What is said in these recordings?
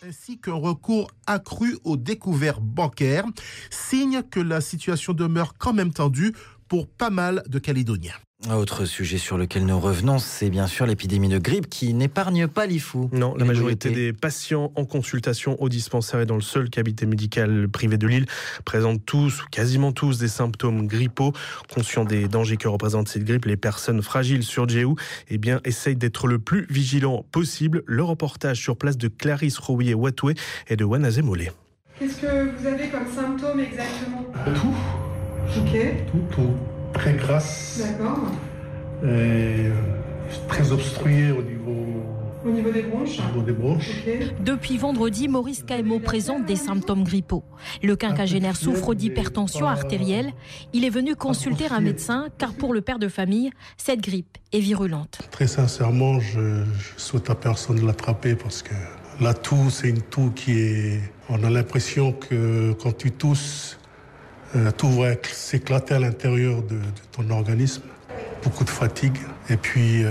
ainsi qu'un recours accru aux découvertes bancaires, signe que la situation demeure quand même tendue pour pas mal de Calédoniens. Autre sujet sur lequel nous revenons, c'est bien sûr l'épidémie de grippe qui n'épargne pas l'IFU. Non, la majorité des patients en consultation au dispensaire et dans le seul cabinet médical privé de Lille présentent tous ou quasiment tous des symptômes grippaux. Conscients des dangers que représente cette grippe, les personnes fragiles sur Djéhou essayent d'être le plus vigilants possible. Le reportage sur place de Clarisse Rouillet-Watoué et de Wanazé Mollet. Qu'est-ce que vous avez comme symptômes exactement ? Tout. Ok. Tout. Très grasse. D'accord. Et très obstruée au niveau des bronches. Okay. Depuis vendredi, Maurice Caemo présente des symptômes grippaux. Le quinquagénaire souffre d'hypertension artérielle. Il est venu consulter un médecin car pour le père de famille, cette grippe est virulente. Très sincèrement, je souhaite à personne de l'attraper parce que la toux, c'est une toux qui est... On a l'impression que quand tu tousses, tout va s'éclater à l'intérieur de ton organisme. Beaucoup de fatigue et puis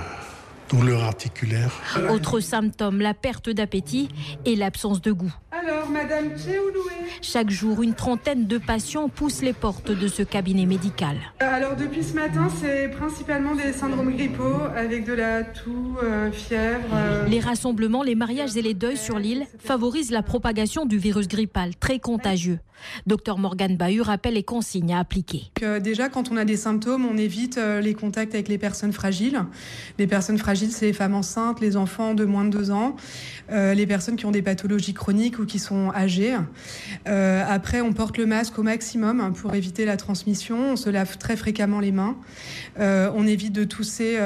douleur articulaire. Autre symptôme, la perte d'appétit et l'absence de goût. Alors, Madame Tchéouloué. Chaque jour, une trentaine de patients poussent les portes de ce cabinet médical. Alors, depuis ce matin, c'est principalement des syndromes grippaux avec de la toux, fièvre. Les rassemblements, les mariages et les deuils sur l'île favorisent la propagation du virus grippal, très contagieux. Dr Morgane Bahut rappelle les consignes à appliquer. Déjà, quand on a des symptômes, on évite les contacts avec les personnes fragiles. Les personnes fragiles, c'est les femmes enceintes, les enfants de moins de 2 ans, les personnes qui ont des pathologies chroniques ou qui sont âgées. Après, on porte le masque au maximum pour éviter la transmission. On se lave très fréquemment les mains. On évite de tousser.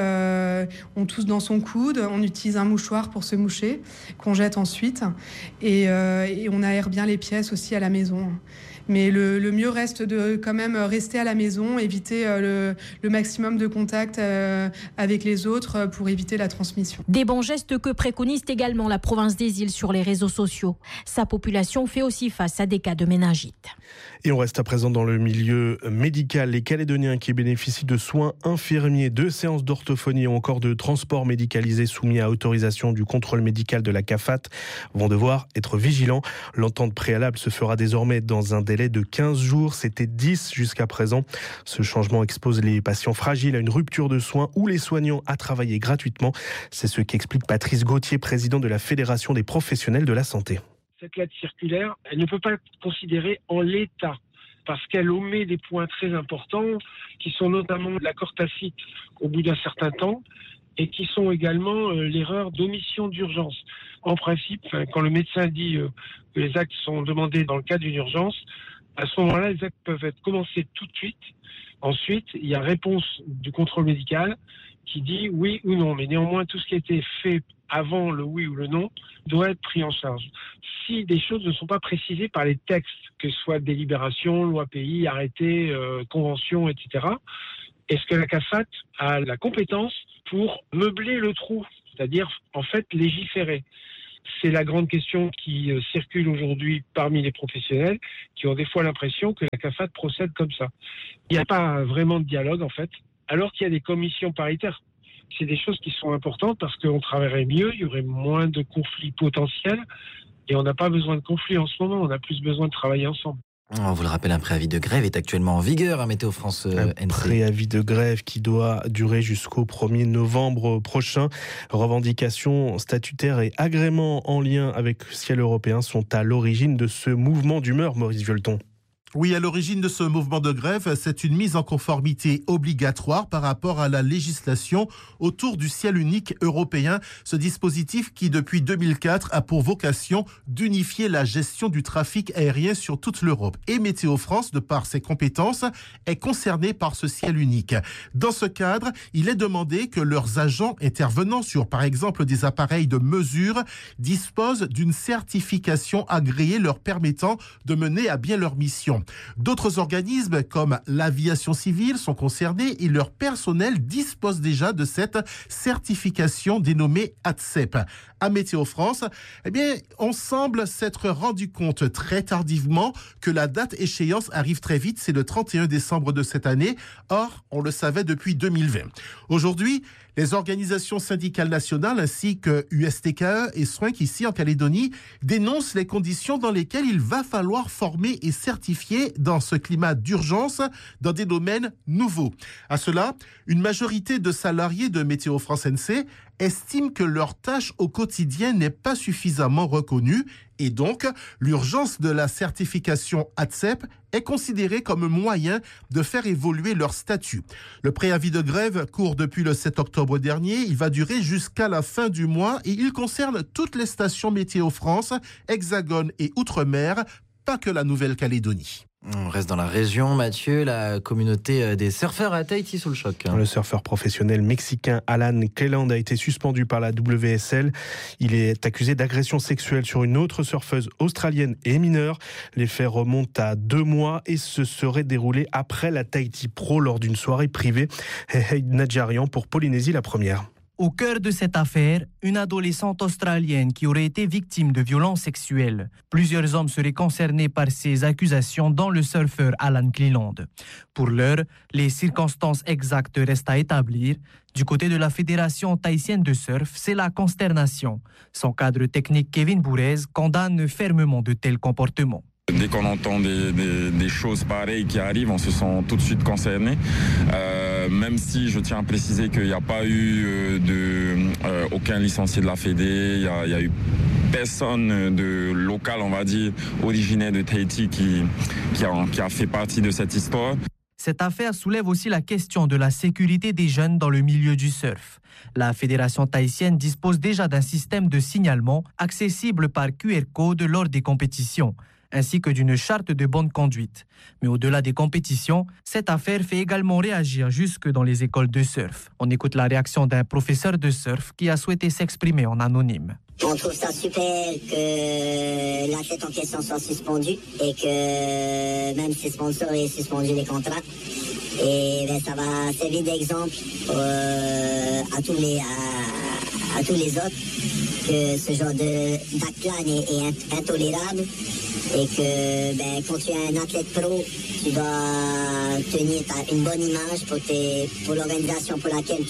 On tousse dans son coude. On utilise un mouchoir pour se moucher, qu'on jette ensuite. Et on aère bien les pièces aussi à la maison. Mais le mieux reste de quand même rester à la maison, éviter le maximum de contact avec les autres pour éviter la transmission. Des bons gestes que préconise également la province des îles sur les réseaux sociaux. Sa population fait aussi face à des cas de méningite. Et on reste à présent dans le milieu médical. Les Calédoniens qui bénéficient de soins infirmiers, de séances d'orthophonie ou encore de transport médicalisé soumis à autorisation du contrôle médical de la CAFAT vont devoir être vigilants. L'entente préalable se fera désormais dans un délai de 15 jours. C'était 10 jusqu'à présent. Ce changement expose les patients fragiles à une rupture de soins ou les soignants à travailler gratuitement. C'est ce qu'explique Patrice Gauthier, président de la Fédération des professionnels de la santé. Cette lettre circulaire, elle ne peut pas être considérée en l'état parce qu'elle omet des points très importants qui sont notamment l'accord tacite au bout d'un certain temps et qui sont également l'erreur d'omission d'urgence. En principe, quand le médecin dit que les actes sont demandés dans le cadre d'une urgence, à ce moment-là, les actes peuvent être commencés tout de suite. Ensuite, il y a réponse du contrôle médical qui dit oui ou non. Mais néanmoins, tout ce qui a été fait avant le oui ou le non doit être pris en charge. Si des choses ne sont pas précisées par les textes, que ce soit délibération, loi pays, arrêté, convention, etc., est-ce que la CAFAT a la compétence pour meubler le trou, c'est-à-dire en fait légiférer? C'est la grande question qui circule aujourd'hui parmi les professionnels qui ont des fois l'impression que la CAFAT procède comme ça. Il n'y a pas vraiment de dialogue en fait, alors qu'il y a des commissions paritaires. C'est des choses qui sont importantes parce qu'on travaillerait mieux, il y aurait moins de conflits potentiels et on n'a pas besoin de conflits en ce moment, on a plus besoin de travailler ensemble. On vous le rappelle, un préavis de grève est actuellement en vigueur à Météo France NC. Un préavis de grève qui doit durer jusqu'au 1er novembre prochain. Revendications statutaires et agréments en lien avec le ciel européen sont à l'origine de ce mouvement d'humeur, Maurice Violeton. Oui, à l'origine de ce mouvement de grève, c'est une mise en conformité obligatoire par rapport à la législation autour du ciel unique européen. Ce dispositif qui, depuis 2004, a pour vocation d'unifier la gestion du trafic aérien sur toute l'Europe. Et Météo France, de par ses compétences, est concerné par ce ciel unique. Dans ce cadre, il est demandé que leurs agents intervenant sur, par exemple, des appareils de mesure disposent d'une certification agréée leur permettant de mener à bien leur mission. D'autres organismes comme l'aviation civile sont concernés et leur personnel dispose déjà de cette certification dénommée ATCEP. À Météo France, on semble s'être rendu compte très tardivement que la date échéance arrive très vite, c'est le 31 décembre de cette année. Or, on le savait depuis 2020. Aujourd'hui, Les organisations syndicales nationales ainsi que USTKE et SWINC ici en Calédonie dénoncent les conditions dans lesquelles il va falloir former et certifier dans ce climat d'urgence dans des domaines nouveaux. À cela, une majorité de salariés de Météo France NC estiment que leur tâche au quotidien n'est pas suffisamment reconnue et donc l'urgence de la certification ATCEP est considérée comme un moyen de faire évoluer leur statut. Le préavis de grève court depuis le 7 octobre dernier. Il va durer jusqu'à la fin du mois et il concerne toutes les stations Météo France, Hexagone et Outre-mer, pas que la Nouvelle-Calédonie. On reste dans la région, Mathieu. La communauté des surfeurs à Tahiti sous le choc. Le surfeur professionnel mexicain Alan Cleland a été suspendu par la WSL. Il est accusé d'agression sexuelle sur une autre surfeuse australienne et mineure. Les faits remontent à 2 mois et se seraient déroulés après la Tahiti Pro lors d'une soirée privée. Nadjarian pour Polynésie la première. Au cœur de cette affaire, une adolescente australienne qui aurait été victime de violences sexuelles. Plusieurs hommes seraient concernés par ces accusations, dont le surfeur Alan Cleland. Pour l'heure, les circonstances exactes restent à établir. Du côté de la Fédération tahitienne de surf, c'est la consternation. Son cadre technique Kevin Bourez condamne fermement de tels comportements. Dès qu'on entend des choses pareilles qui arrivent, on se sent tout de suite concerné. Même si je tiens à préciser qu'il n'y a pas eu aucun licencié de la Fédé, il n'y a eu personne de local, on va dire, originaire de Tahiti qui a fait partie de cette histoire. Cette affaire soulève aussi la question de la sécurité des jeunes dans le milieu du surf. La Fédération tahitienne dispose déjà d'un système de signalement accessible par QR code lors des compétitions, ainsi que d'une charte de bonne conduite. Mais au-delà des compétitions, cette affaire fait également réagir jusque dans les écoles de surf. On écoute la réaction d'un professeur de surf qui a souhaité s'exprimer en anonyme. On trouve ça super que l'athlète en question soit suspendu et que même ses sponsors aient suspendu les contrats. Et ça va servir d'exemple à tous les autres que ce genre d'acte-là est intolérable. Et que quand tu es un athlète pro, tu dois tenir une bonne image pour l'organisation pour laquelle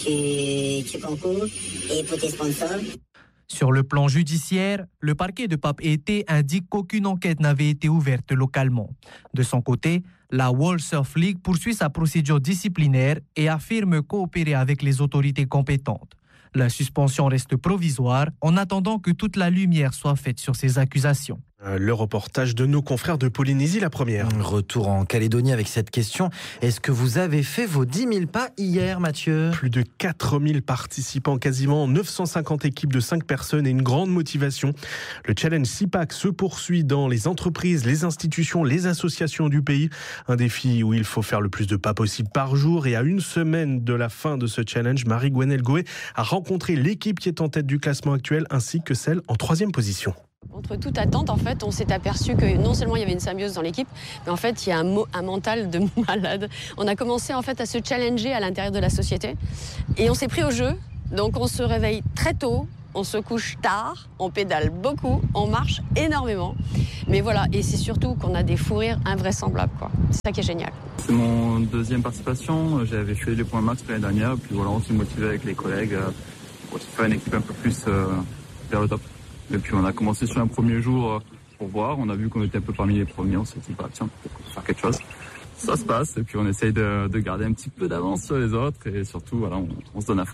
tu concours et pour tes sponsors. Sur le plan judiciaire, le parquet de Papeete indique qu'aucune enquête n'avait été ouverte localement. De son côté, la World Surf League poursuit sa procédure disciplinaire et affirme coopérer avec les autorités compétentes. La suspension reste provisoire en attendant que toute la lumière soit faite sur ces accusations. Le reportage de nos confrères de Polynésie la première. Retour en Calédonie avec cette question. Est-ce que vous avez fait vos 10 000 pas hier, Mathieu ? Plus de 4 000 participants, quasiment 950 équipes de 5 personnes et une grande motivation. Le challenge CIPAC se poursuit dans les entreprises, les institutions, les associations du pays. Un défi où il faut faire le plus de pas possible par jour. Et à une semaine de la fin de ce challenge, Marie-Gwenelle Goé a rencontré l'équipe qui est en tête du classement actuel ainsi que celle en 3e position. Contre toute attente, en fait, on s'est aperçu que non seulement il y avait une symbiose dans l'équipe, mais en fait, il y a un mental de malade. On a commencé en fait à se challenger à l'intérieur de la société et on s'est pris au jeu. Donc on se réveille très tôt, on se couche tard, on pédale beaucoup, on marche énormément. Mais voilà, et c'est surtout qu'on a des fous rires invraisemblables, quoi. C'est ça qui est génial. C'est mon 2e participation. J'avais fait les points max l'année dernière, puis voilà, on s'est motivé avec les collègues pour faire une équipe un peu plus vers le top. Et puis on a commencé sur un premier jour pour voir, on a vu qu'on était un peu parmi les premiers, on s'est dit tiens, peut-être faire quelque chose. Ça se passe et puis on essaye de garder un petit peu d'avance sur les autres et surtout voilà, on se donne à fond.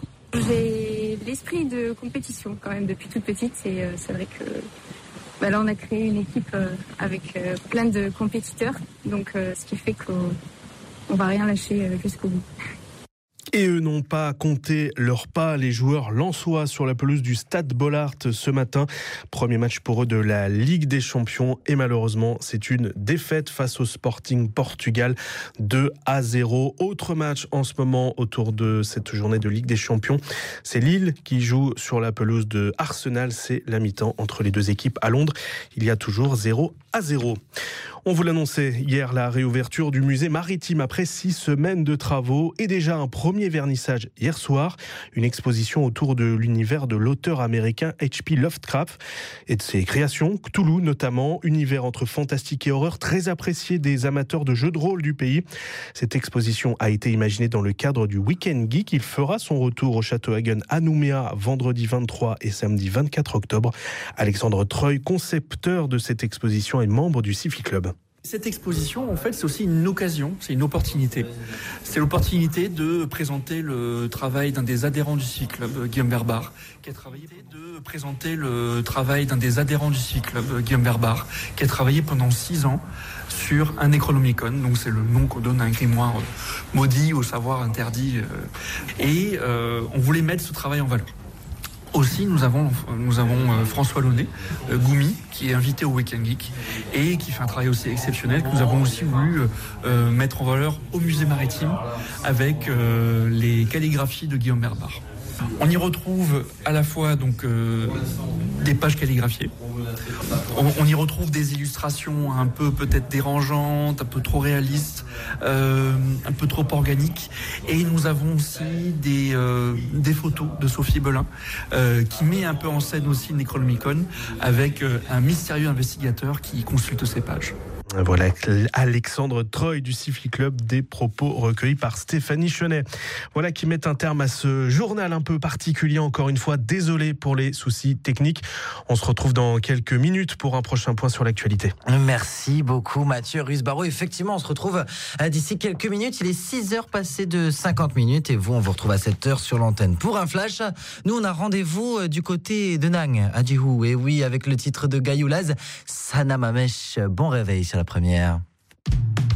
J'ai l'esprit de compétition quand même depuis toute petite et c'est vrai que là on a créé une équipe avec plein de compétiteurs, donc ce qui fait qu'on va rien lâcher jusqu'au bout. Et eux n'ont pas compté leurs pas, les joueurs lensois sur la pelouse du Stade Bollaert ce matin. Premier match pour eux de la Ligue des Champions et malheureusement c'est une défaite face au Sporting Portugal 2-0. Autre match en ce moment autour de cette journée de Ligue des Champions, c'est Lille qui joue sur la pelouse de Arsenal. C'est la mi-temps entre les deux équipes à Londres. Il y a toujours 0-0. On vous l'annonçait hier, la réouverture du musée maritime après 6 semaines de travaux et déjà un premier premier vernissage hier soir. Une exposition autour de l'univers de l'auteur américain H.P. Lovecraft et de ses créations, Cthulhu notamment, univers entre fantastique et horreur très apprécié des amateurs de jeux de rôle du pays. Cette exposition a été imaginée dans le cadre du Week-end Geek. Il fera son retour au Château Hagen à Nouméa vendredi 23 et samedi 24 octobre. Alexandre Treuil, concepteur de cette exposition et membre du Sci-Fi Club. Cette exposition, en fait, c'est aussi une occasion, c'est une opportunité. C'est l'opportunité de présenter le travail d'un des adhérents du Sci-Fi Club, Guillaume Berbar, qui a travaillé pendant 6 ans sur un Necronomicon, donc c'est le nom qu'on donne à un grimoire maudit au savoir interdit. Et on voulait mettre ce travail en valeur. Aussi, nous avons François Launay, Goumi, qui est invité au Week-end Geek et qui fait un travail aussi exceptionnel que nous avons aussi voulu mettre en valeur au musée maritime avec les calligraphies de Guillaume Berbar. On y retrouve à la fois donc des pages calligraphiées. On y retrouve des illustrations un peu peut-être dérangeantes, un peu trop réalistes, un peu trop organiques. Et nous avons aussi des photos de Sophie Belin qui met un peu en scène aussi le Necronomicon avec un mystérieux investigateur qui consulte ces pages. Voilà Alexandre Treuil du Sci-Fi Club, des propos recueillis par Stéphanie Chenet. Voilà qui met un terme à ce journal un peu particulier. Encore une fois, désolé pour les soucis techniques. On se retrouve dans quelques minutes pour un prochain point sur l'actualité. Merci beaucoup Mathieu Ruiz-Barraud. Effectivement, on se retrouve d'ici quelques minutes. Il est 6h passé de 50 minutes et vous, on vous retrouve à 7h sur l'antenne pour un flash. Nous, on a rendez-vous du côté de Nang, à Jihu. Et oui, avec le titre de Gayoulaz, Sana Mamesh. Bon réveil sur la première.